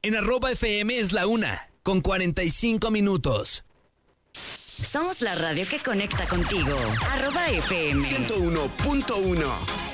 En @FM es la 1:45. Somos la radio que conecta contigo. @FM 101.1.